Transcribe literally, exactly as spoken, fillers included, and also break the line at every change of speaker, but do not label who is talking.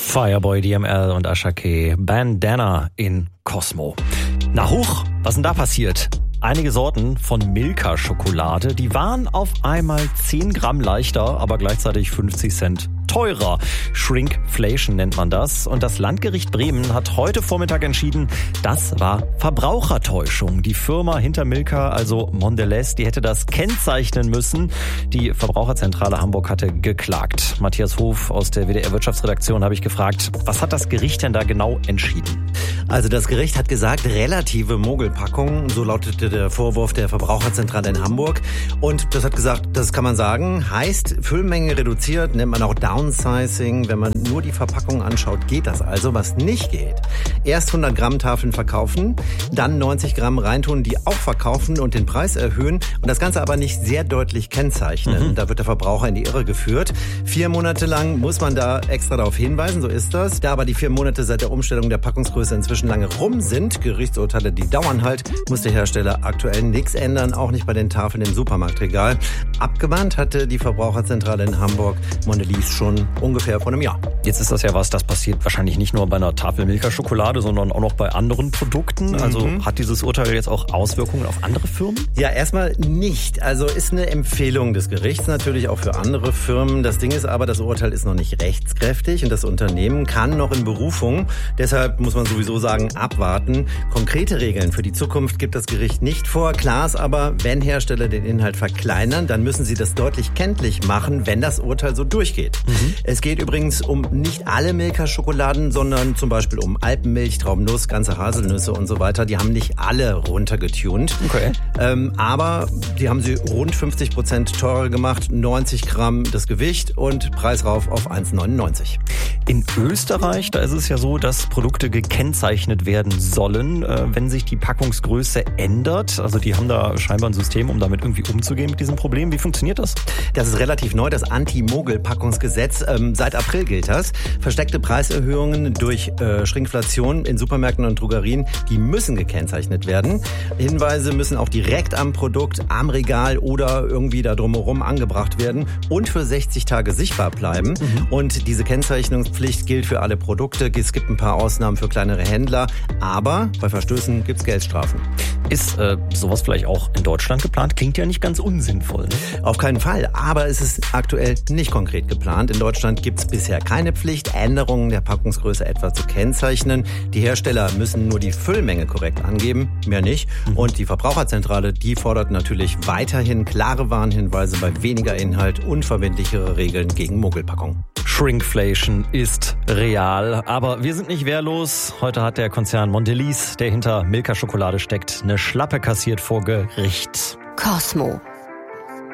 Fireboy, D M L und Ashake, Bandana in Cosmo. Na hoch, was denn da passiert? Einige Sorten von Milka-Schokolade, die waren auf einmal zehn Gramm leichter, aber gleichzeitig fünfzig Cent teurer. Shrinkflation nennt man das. Und das Landgericht Bremen hat heute Vormittag entschieden, das war Verbrauchertäuschung. Die Firma hinter Milka, also Mondelez, die hätte das kennzeichnen müssen. Die Verbraucherzentrale Hamburg hatte geklagt. Matthias Hof aus der W D R-Wirtschaftsredaktion habe ich gefragt, was hat das Gericht denn da genau entschieden?
Also das Gericht hat gesagt, relative Mogelpackung, so lautete der Vorwurf der Verbraucherzentrale in Hamburg. Und das hat gesagt, das kann man sagen, heißt Füllmenge reduziert, nennt man auch Downsizing. Wenn man nur die Verpackung anschaut, geht das also. Was nicht geht, erst hundert Gramm Tafeln verkaufen, dann neunzig Gramm reintun, die auch verkaufen und den Preis erhöhen und das Ganze aber nicht sehr deutlich kennzeichnen. Mhm. Da wird der Verbraucher in die Irre geführt. Vier Monate lang muss man da extra darauf hinweisen, so ist das. Da aber die vier Monate seit der Umstellung der Packungsgröße inzwischen lange rum sind, Gerichtsurteile, die dauern halt, muss der Hersteller aktuell nichts ändern, auch nicht bei den Tafeln im Supermarktregal. Abgemahnt hatte die Verbraucherzentrale in Hamburg Mondelez schon ungefähr vor einem Jahr.
Jetzt ist das ja was, das passiert wahrscheinlich nicht nur bei einer Tafel Milka-Schokolade, sondern auch noch bei anderen Produkten. Also mhm. hat dieses Urteil jetzt auch Auswirkungen auf andere Firmen?
Ja, erstmal nicht. Also ist eine Empfehlung des Gerichts natürlich auch für andere Firmen. Das Ding ist aber, das Urteil ist noch nicht rechtskräftig und das Unternehmen kann noch in Berufung. Deshalb muss man sowieso sagen, abwarten. Konkrete Regeln für die Zukunft gibt das Gericht nicht vor. Klar ist aber, wenn Hersteller den Inhalt verkleinern, dann müssen sie das deutlich kenntlich machen, wenn das Urteil so durchgeht. Mhm. Es geht übrigens um nicht alle Milka-Schokoladen, sondern zum Beispiel um Alpenmilch, Traubennuss, ganze Haselnüsse und so weiter. Die haben nicht alle runtergetunt.
Okay.
Ähm, aber die haben sie rund fünfzig Prozent teurer gemacht, neunzig Gramm das Gewicht und Preis rauf auf eins neunundneunzig.
In Österreich, da ist es ja so, dass Produkte gekennzeichnet werden sollen, äh, wenn sich die Packungsgröße ändert. Also die haben da scheinbar ein System, um damit irgendwie umzugehen mit diesem Problem. Wie funktioniert das?
Das ist relativ neu, das Anti-Mogel-Packungsgesetz. Ähm, seit April gilt das. Versteckte Preiserhöhungen durch äh, Shrinkflation in Supermärkten und Drogerien, die müssen gekennzeichnet werden. Hinweise müssen auch direkt am Produkt, am Regal oder irgendwie da drumherum angebracht werden und für sechzig Tage sichtbar bleiben. Mhm. Und diese Kennzeichnungspflicht gilt für alle Produkte. Es gibt ein paar Ausnahmen für kleinere Händler, aber bei Verstößen gibt es Geldstrafen.
Ist äh, sowas vielleicht auch in Deutschland geplant? Klingt ja nicht ganz unsinnvoll. Ne?
Auf keinen Fall, aber es ist aktuell nicht konkret geplant. In Deutschland gibt es bisher keine Pflicht, Änderungen der Packungsgröße etwa zu kennzeichnen. Die Hersteller müssen nur die Füllmenge korrekt angeben, mehr nicht. Mhm. Und die Verbraucherzentrale, die fordert natürlich weiterhin klare Warnhinweise bei weniger Inhalt und verbindlichere Regeln gegen Mogelpackung.
Shrinkflation ist real, aber wir sind nicht wehrlos. Heute hat der Konzern Mondelez, der hinter Milka-Schokolade steckt, eine Schlappe kassiert vor Gericht.
Cosmo.